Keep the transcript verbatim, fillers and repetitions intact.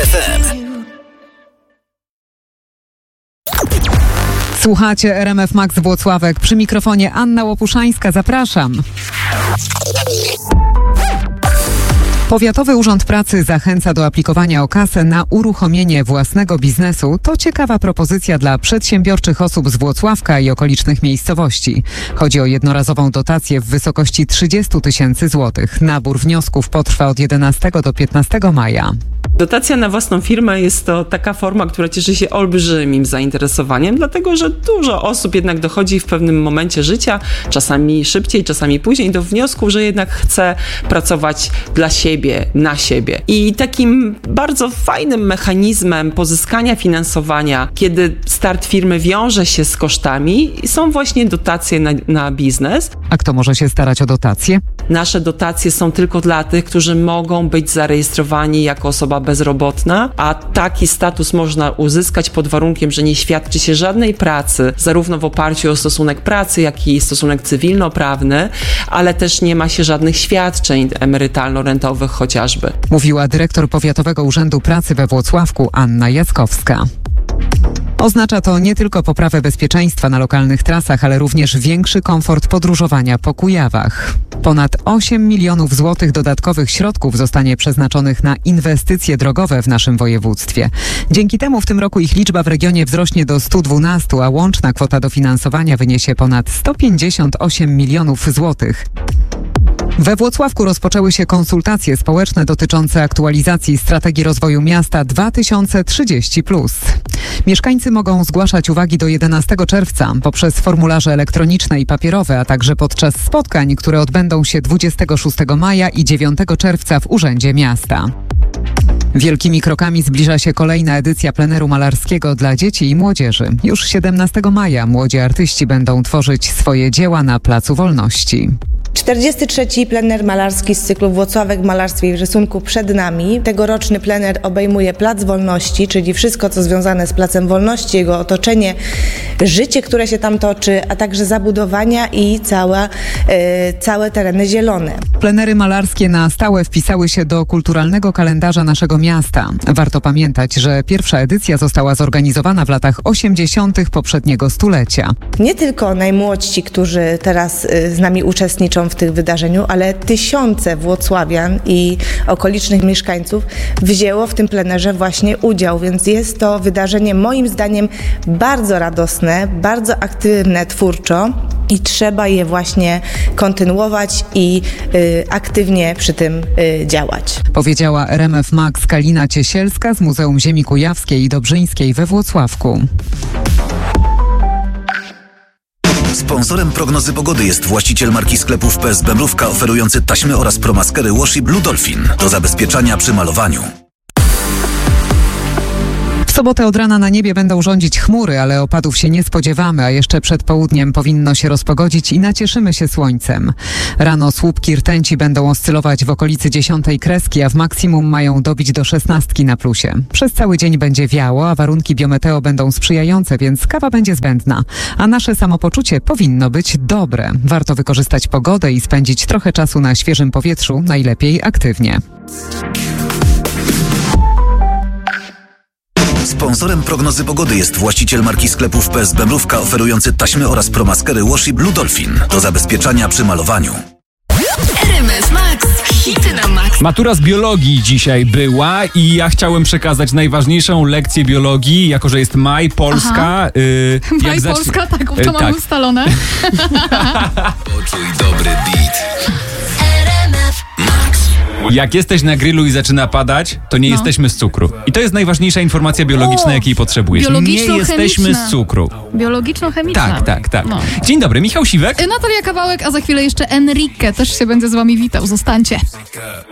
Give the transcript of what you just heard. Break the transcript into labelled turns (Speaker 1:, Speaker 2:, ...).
Speaker 1: F M.
Speaker 2: Słuchacie R M F Max Włocławek. Przy mikrofonie Anna Łopuszańska. Zapraszam. Powiatowy Urząd Pracy zachęca do aplikowania o kasę na uruchomienie własnego biznesu. To ciekawa propozycja dla przedsiębiorczych osób z Włocławka i okolicznych miejscowości. Chodzi o jednorazową dotację w wysokości trzydzieści tysięcy złotych. Nabór wniosków potrwa od jedenastego do piętnastego maja.
Speaker 3: Dotacja na własną firmę jest to taka forma, która cieszy się olbrzymim zainteresowaniem, dlatego że dużo osób jednak dochodzi w pewnym momencie życia, czasami szybciej, czasami później, do wniosku, że jednak chce pracować dla siebie, na siebie. I takim bardzo fajnym mechanizmem pozyskania finansowania, kiedy start firmy wiąże się z kosztami, są właśnie dotacje na, na biznes.
Speaker 2: A kto może się starać o dotacje?
Speaker 3: Nasze dotacje są tylko dla tych, którzy mogą być zarejestrowani jako osoba bezrobotna, a taki status można uzyskać pod warunkiem, że nie świadczy się żadnej pracy, zarówno w oparciu o stosunek pracy, jak i stosunek cywilnoprawny, ale też nie ma się żadnych świadczeń emerytalno-rentowych chociażby.
Speaker 2: Mówiła dyrektor Powiatowego Urzędu Pracy we Włocławku Anna Jackowska. Oznacza to nie tylko poprawę bezpieczeństwa na lokalnych trasach, ale również większy komfort podróżowania po Kujawach. Ponad osiem milionów złotych dodatkowych środków zostanie przeznaczonych na inwestycje drogowe w naszym województwie. Dzięki temu w tym roku ich liczba w regionie wzrośnie do stu dwunastu, a łączna kwota dofinansowania wyniesie ponad sto pięćdziesiąt osiem milionów złotych. We Włocławku rozpoczęły się konsultacje społeczne dotyczące aktualizacji strategii rozwoju miasta dwa tysiące trzydzieści plus. Mieszkańcy mogą zgłaszać uwagi do jedenastego czerwca poprzez formularze elektroniczne i papierowe, a także podczas spotkań, które odbędą się dwudziestego szóstego maja i dziewiątego czerwca w Urzędzie Miasta. Wielkimi krokami zbliża się kolejna edycja pleneru malarskiego dla dzieci i młodzieży. Już siedemnastego maja młodzi artyści będą tworzyć swoje dzieła na Placu Wolności.
Speaker 4: czterdziesty trzeci plener malarski z cyklu Włocławek w malarstwie i w rysunku przed nami. Tegoroczny plener obejmuje Plac Wolności, czyli wszystko, co związane z Placem Wolności, jego otoczenie, życie, które się tam toczy, a także zabudowania i całe, e, całe tereny zielone.
Speaker 2: Plenery malarskie na stałe wpisały się do kulturalnego kalendarza naszego miasta. Warto pamiętać, że pierwsza edycja została zorganizowana w latach osiemdziesiątych poprzedniego stulecia.
Speaker 4: Nie tylko najmłodsi, którzy teraz z nami uczestniczą w tych wydarzeniu, ale tysiące włocławian i okolicznych mieszkańców wzięło w tym plenerze właśnie udział, więc jest to wydarzenie moim zdaniem bardzo radosne, bardzo aktywne twórczo i trzeba je właśnie kontynuować i y, aktywnie przy tym y, działać.
Speaker 2: Powiedziała R M F Max Kalina Ciesielska z Muzeum Ziemi Kujawskiej i Dobrzyńskiej we Włocławku.
Speaker 1: Sponsorem prognozy pogody jest właściciel marki sklepów P S B Mrówka, oferujący taśmy oraz promaskery Washi Blue Dolphin do zabezpieczania przy malowaniu.
Speaker 2: W sobotę od rana na niebie będą rządzić chmury, ale opadów się nie spodziewamy, a jeszcze przed południem powinno się rozpogodzić i nacieszymy się słońcem. Rano słupki rtęci będą oscylować w okolicy dziesiątej kreski, a w maksimum mają dobić do szesnastki na plusie. Przez cały dzień będzie wiało, a warunki biometeo będą sprzyjające, więc kawa będzie zbędna. A nasze samopoczucie powinno być dobre. Warto wykorzystać pogodę i spędzić trochę czasu na świeżym powietrzu, najlepiej aktywnie.
Speaker 1: Sponsorem prognozy pogody jest właściciel marki sklepów P S B Mrówka, oferujący taśmy oraz promaskery Washi Blue Dolphin do zabezpieczania przy malowaniu.
Speaker 5: R M F Max, hity na max.
Speaker 6: Matura z biologii dzisiaj była i ja chciałem przekazać najważniejszą lekcję biologii, jako że jest maj, Polska.
Speaker 7: Yy, maj,
Speaker 6: zacz...
Speaker 7: Polska, tak, to
Speaker 6: yy,
Speaker 7: mamy
Speaker 6: tak.
Speaker 7: ustalone.
Speaker 1: Poczuj dobry beat.
Speaker 6: Jak jesteś na grillu i zaczyna padać, to nie
Speaker 7: No.
Speaker 6: jesteśmy z cukru. I to jest najważniejsza informacja biologiczna,
Speaker 7: O,
Speaker 6: jakiej potrzebujesz. Nie jesteśmy z cukru.
Speaker 7: Biologiczno-chemiczna.
Speaker 6: Tak, tak, tak.
Speaker 7: No.
Speaker 6: Dzień dobry, Michał Siwek.
Speaker 7: Natalia Kawałek, a za chwilę jeszcze Enrique też się będzie z wami witał. Zostańcie.